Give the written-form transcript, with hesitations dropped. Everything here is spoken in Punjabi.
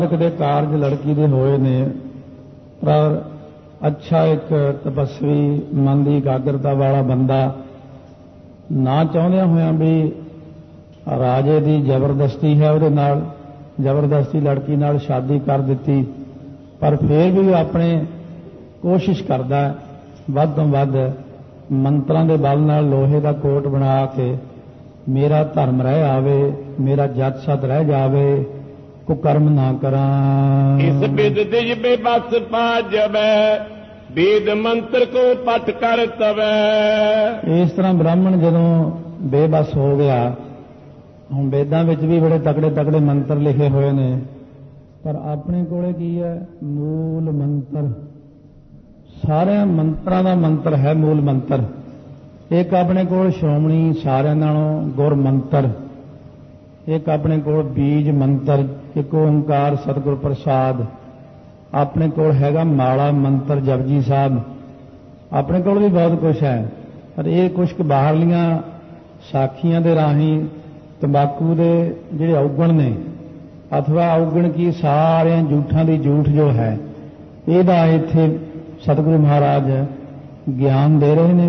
ਦੇ ਕਾਰਜ ਲੜਕੀ ਦੇ ਹੋਏ ਨੇ, ਪਰ ਅੱਛਾ ਇੱਕ ਤਪਸਵੀ ਮਨ ਦੀ ਇਕਾਗਰਤਾ ਵਾਲਾ ਬੰਦਾ ਨਾ ਚਾਹੁੰਦਿਆਂ ਹੋਇਆਂ ਵੀ ਰਾਜੇ ਦੀ ਜ਼ਬਰਦਸਤੀ ਹੈ, ਉਹਦੇ ਨਾਲ ਜ਼ਬਰਦਸਤੀ ਲੜਕੀ ਨਾਲ ਸ਼ਾਦੀ ਕਰ ਦਿੱਤੀ, ਪਰ ਫਿਰ ਵੀ ਆਪਣੇ ਕੋਸ਼ਿਸ਼ ਕਰਦਾ ਵੱਧ ਤੋਂ ਵੱਧ ਮੰਤਰਾਂ ਦੇ ਬਲ ਨਾਲ ਲੋਹੇ ਦਾ ਕੋਟ ਬਣਾ ਕੇ ਮੇਰਾ ਧਰਮ ਰਹਿ ਆਵੇ, ਮੇਰਾ ਜੱਤ ਸਤ ਰਹਿ ਜਾਵੇ, ਕੁਕਰਮ ਨਾ ਕਰਾਂ। ਇਸ ਬਿਦ ਦਿਜ ਬੇਬਸ ਪਾ ਜਬੈ, ਵੇਦ ਮੰਤਰ ਕੋ ਪਠ ਕਰ ਤਵੈ। ਇਸ ਤਰ੍ਹਾਂ ਬ੍ਰਾਹਮਣ ਜਦੋਂ ਬੇਬਸ ਹੋ ਗਿਆ, ਹੁਣ ਵੇਦਾਂ ਵਿੱਚ ਵੀ ਬੜੇ ਤਕੜੇ ਤਕੜੇ ਮੰਤਰ ਲਿਖੇ ਹੋਏ ਨੇ, ਪਰ ਆਪਣੇ ਕੋਲੇ ਕੀ ਹੈ? ਮੂਲ ਮੰਤਰ। ਸਾਰਿਆਂ ਮੰਤਰਾਂ ਦਾ ਮੰਤਰ ਹੈ ਮੂਲ ਮੰਤਰ। ਇੱਕ ਆਪਣੇ ਕੋਲ ਸ਼੍ਰੋਮਣੀ ਸਾਰਿਆਂ ਨਾਲੋਂ ਗੁਰ ਮੰਤਰ, ਇੱਕ ਆਪਣੇ ਕੋਲ ਬੀਜ ਮੰਤਰ, ਇੱਕ ਓੰਕਾਰ ਸਤਿਗੁਰ ਪ੍ਰਸਾਦ, ਆਪਣੇ ਕੋਲ ਹੈਗਾ ਮਾਲਾ ਮੰਤਰ ਜਪਜੀ ਸਾਹਿਬ, ਆਪਣੇ ਕੋਲ ਵੀ ਬਹੁਤ ਕੁਝ ਹੈ, ਪਰ ਇਹ ਕੁਝ ਕੁ ਬਾਹਰਲੀਆਂ ਸਾਖੀਆਂ ਦੇ ਰਾਹੀਂ ਤੰਬਾਕੂ ਦੇ ਜਿਹੜੇ ਔਗਣ ਨੇ, ਅਥਵਾ ਔਗਣ ਕੀ ਸਾਰਿਆਂ ਝੂਠਾਂ ਦੀ ਝੂਠ ਜੋ ਹੈ, ਇਹਦਾ ਇੱਥੇ ਸਤਿਗੁਰੂ ਮਹਾਰਾਜ ਗਿਆਨ ਦੇ ਰਹੇ ਨੇ।